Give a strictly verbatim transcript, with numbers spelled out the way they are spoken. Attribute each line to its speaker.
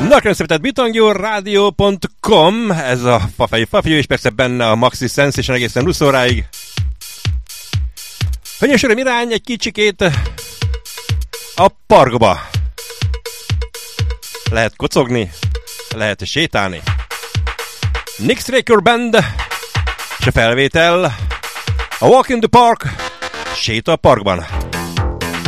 Speaker 1: Na, köszönöm szépen, bitangyo rádió pont com, ez a Fafejű Fafiú, és persze benne a Maxi Sensation egészen húsz óráig. Hölgyeim és uraim, irány egy kicsikét a parkba. Lehet kocogni, lehet sétálni. Nick Straker Band, és a felvétel a Walk in the Park, séta a parkban.